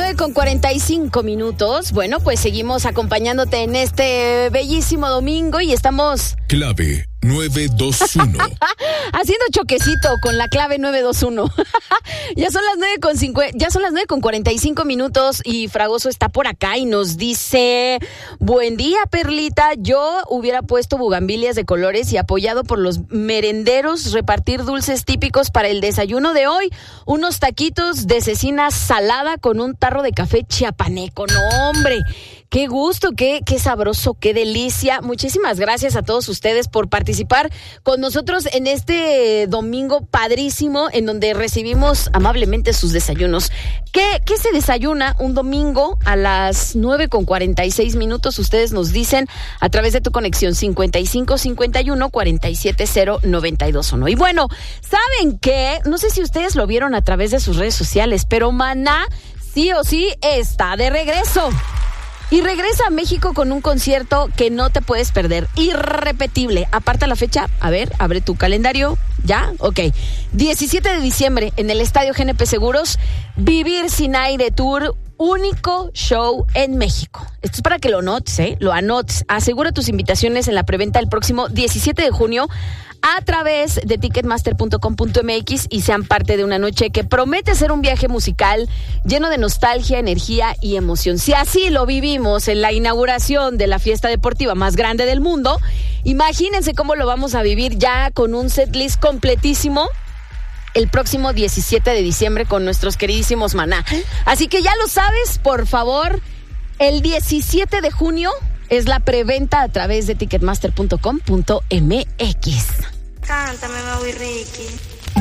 9:45. Bueno, pues seguimos acompañándote en este bellísimo domingo y estamos... Clave 921. Haciendo choquecito con la clave 921. Ya son las 9:45 y Fragoso está por acá y nos dice: buen día, Perlita, yo hubiera puesto bugambilias de colores y apoyado por los merenderos repartir dulces típicos para el desayuno de hoy, unos taquitos de cecina salada con un tarro de café chiapaneco. No, hombre, qué gusto, qué sabroso, qué delicia. Muchísimas gracias a todos ustedes por participar con nosotros en este domingo padrísimo en donde recibimos amablemente sus desayunos. ¿Qué se desayuna un domingo a las 9:46? Ustedes nos dicen a través de tu conexión 5551-470-921. Y bueno, ¿saben qué? No sé si ustedes lo vieron a través de sus redes sociales, pero Maná sí o sí está de regreso. Y regresa a México con un concierto que no te puedes perder, irrepetible. Aparta la fecha, a ver, abre tu calendario, ¿ya? Ok. 17 de diciembre en el Estadio GNP Seguros, Vivir Sin Aire Tour, único show en México. Esto es para que lo anotes, lo anotes. Asegura tus invitaciones en la preventa el próximo 17 de junio a través de ticketmaster.com.mx y sean parte de una noche que promete ser un viaje musical lleno de nostalgia, energía y emoción. Si así lo vivimos en la inauguración de la fiesta deportiva más grande del mundo, imagínense cómo lo vamos a vivir ya con un setlist completísimo el próximo 17 de diciembre con nuestros queridísimos Maná. Así que ya lo sabes, por favor, el 17 de junio es la preventa a través de ticketmaster.com.mx. Cántame, Maui Ricky.